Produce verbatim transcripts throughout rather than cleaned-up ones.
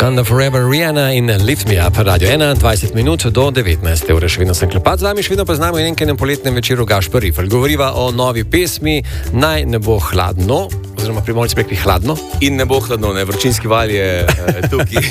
Wakanda Forever, Rihanna in Lift Me Up, Radio ena, dvajset minut do devetnajste ure. Še vedno sem klepat z vami, še vedno pa znamo in enkrat poletnem večeru Gašper Rifelj. Govoriva o novi pesmi Naj ne bo hladno, oziroma Primorci rekli hladno. In ne bo hladno, ne, vročinski val je uh, tukaj.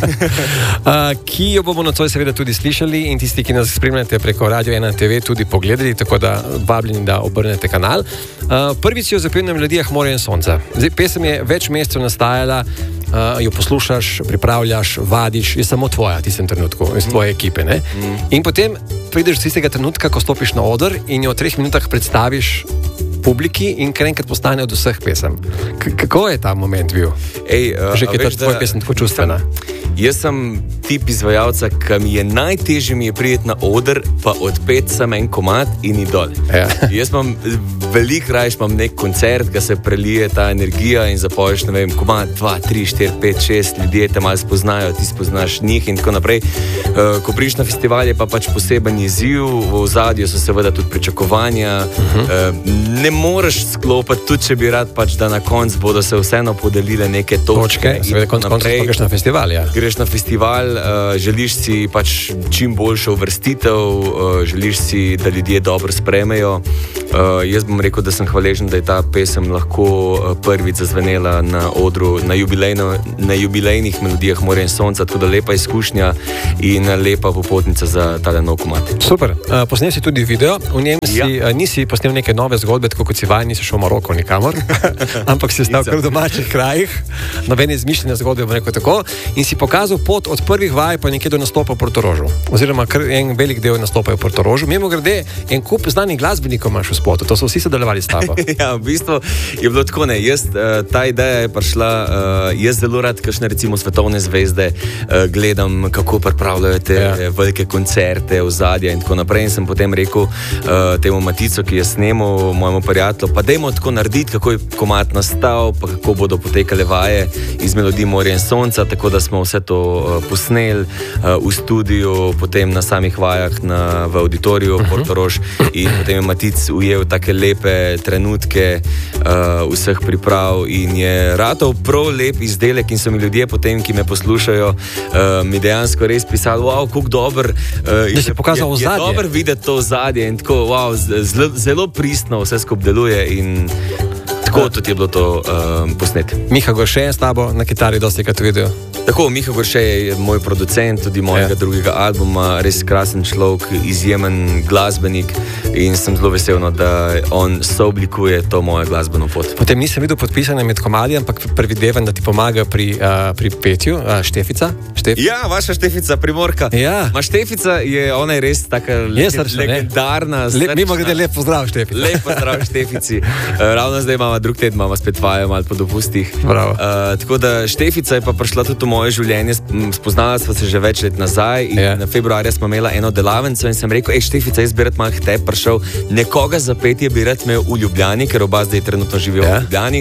uh, ki jo bomo nocoj seveda tudi slišali in tisti, ki nas spremljate preko Radio ena te ve, tudi pogledali, tako da vabljeni, da obrnete kanal. Uh, prvič jo zapel na melodijah Morja in sonca. Zdaj, pesem je več mesecev nastajala, uh, jo poslušaš, pripravljaš, vadiš, je samo tvoja v tistem trenutku, iz tvoje ekipe. Ne? Mm. In potem prideš do tistega trenutka, ko stopiš na oder in jo v treh minutah predstaviš publiki in kar enkrat postane od vseh pesem. K- kako je ta moment bil? Ej, uh, Že je ta tvoj pesem tako čustvena? Jaz sem tip izvajalca, ki mi je najtežje mi je prijeti na oder, pa odpeti samo en komad in idol. Ja. Jaz imam veliko rajš, imam nek koncert, ki se prelije ta energija in zapoješ, ne vem, komad dva, tri, štiri, pet, šest, ljudje te malo spoznajo, ti spoznaš njih in tako naprej. Uh, ko priš na festival je pa pač poseben izziv, v ozadju so seveda tudi pričakovanja. Uh-huh. Uh, ne moreš sklopiti, tudi če bi rad pač, da na koncu bodo se vseeno podelile neke točke. Točke, seveda konc koncev pa greš na festival, ja. Greš na festival, uh, želiš si pač čim boljšo uvrstitev, uh, želiš si, da ljudje dobro sprejmejo. Uh, jaz bom rekel, da sem hvaležen, da je ta pesem lahko uh, prvič zazvenela na odru, na, jubilejno, na jubilejnih melodijah Morja in sonca, tako da lepa izkušnja in lepa popotnica za tale nov komad. Super, uh, posnel si tudi video, v njem si, Ja. uh, nisi posnel neke nove zgodbe, tako kot si vajen, nisi šel v Maroko nikamor, ampak si stal kar v domačih krajih, nobene izmišljene zgodbe, bom rekel tako, in si pokazal pot od prvih vaj pa nekje do nastopa v Portorožu, oziroma kar en velik del nastopa v Portorožu. Mimo grede, en kup znanih glasbenikov imaš v spotu, to so vsi sodelovali s tabo. Ja, v bistvu je bilo tako, ne, jaz, uh, ta ideja je prišla, uh, jaz zelo rad, kakšne recimo svetovne zvezde uh, gledam, kako pripravljajo te Ja. ja. velike koncerte, ozadja in tako naprej, in sem potem rekel uh, temu Maticu, ki je snemal, mojemu prijatelju, pa dajmo tako narediti, kako je komad nastal, pa kako bodo potekale vaje iz melodij Morja in sonca, tako da smo vse to uh, posneli uh, v studiu, potem na samih vajah na, v auditoriju uh-huh. Portorož, in potem je Matic ujel take lepe trenutke uh, vseh priprav in je ratov prav lep izdelek in so mi ljudje potem, ki me poslušajo, uh, mi dejansko res pisali, wow, kako dober uh, Da si pokazal je, je ozadje. dober videti to ozadje in tako, wow, zelo, zelo pristno vse skupaj deluje in tako tudi je bilo to uh, posnet. Miha Gorše je s tabo na kitari dosti krat videl. Tako, Miha Gorše je moj producent tudi mojega Ja. drugega albuma, res krasen človek, izjemen glasbenik in sem zelo vesel, no, da on sooblikuje to mojo glasbeno pot. Potem nisem videl podpisane med komadi, ampak predvidevam, da ti pomaga pri, uh, pri petju, uh, Štefica. Štef... Ja, vaša Štefica Primorka. Ja. Ma Štefica je, ona je res taka Je le srčna, ne? legendarna. Lep, srčna. mimo grede, lep pozdrav, Štefica. Lep pozdrav Štefici. Uh, ravno zdaj imamo drug teden, imamo spet vaje, malo po dopustih. Bravo. Uh, tako da Štefica je pa prišla tudi v moje življenje, sp- spoznala sva se že več let nazaj in Ja. na februarja smo imela eno delavnico in sem rekel, ej Štefica, jaz bi rad malo k tebi prišel, nekoga za petje bi rad imel v Ljubljani, ker oba zdaj trenutno živijo Ja. v Ljubljani.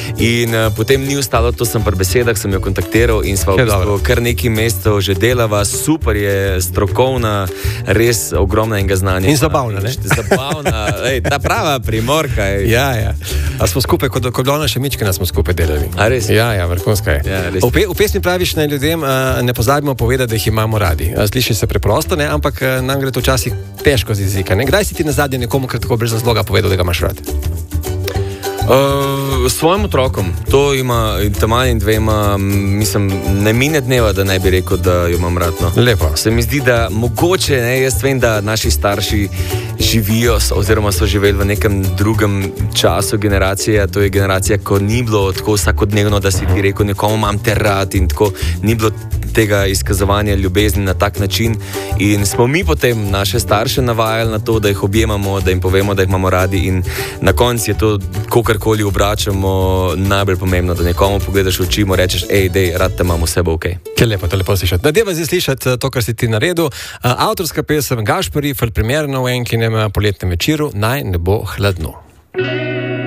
In uh, potem ni ostalo, to sem pri besedah, sem jo kontaktiral in sva v Je bistvu dobro. kar nekaj mesecev že delava, super je, strokovna, res ogromna in ga znanja. In zabavna, ne? Zabavna, ej, ta prava Primorka. Ej. Ja, ja. A smo skupaj, kot ko Dona še Mičkina smo skupaj delali. A res? Ja, ja, vrhunska je. Ja, res. v, pe, v pesmi praviš naj ljudem, uh, ne pozabimo povedati, da jih imamo radi. Uh, Sliši se preprosto, ne, ampak uh, nam gre to včasih težko z jezika. Ne? Kdaj si ti nazadnje nekomu kar tako brez razloga povedal, da ga imaš rad? Uh, svojim otrokom, to ima tam in dvema, mislim, ne mine dneva, da ne bi rekel, da jo imam rad. No. Lepo. Se mi zdi, da mogoče, ne, jaz vem, da naši starši živijo so, oziroma so živeli v nekem drugem času generacije, to je generacija, ko ni bilo tako vsakodnevno, da si ti rekel, nekomu imam te rad in tako, ni bilo tega izkazovanja ljubezni na tak način in smo mi potem naše starše navajali na to, da jih objemamo, da jim povemo, da jih imamo radi in na koncu je to, kogarkoli obračamo, najbolj pomembno, da nekomu pogledaš v oči in mu rečeš, ej, dej, rad te imamo, vse bo ok. Je lepo, to lepo slišati. Nadeva zdaj slišati to, kar si ti naredil. Uh, avtorska pesem Gašper Rifelj, primerno v enkinem poletnem večeru, Naj ne bo hladno.